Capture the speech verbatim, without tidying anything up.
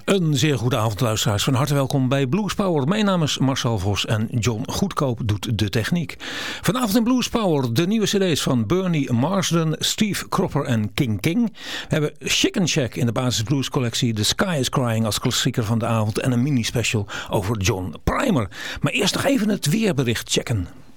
Een zeer goede avond, luisteraars. Van harte welkom bij Blues Power. Mijn naam is Marcel Vos en John Goedkoop doet de techniek. Vanavond in Blues Power de nieuwe cd's van Bernie Marsden, Steve Cropper en King King. We hebben Chicken Shack in de Basis Blues collectie, The Sky is Crying als klassieker van de avond en een mini-special over John Primer. Maar eerst nog even het weerbericht checken.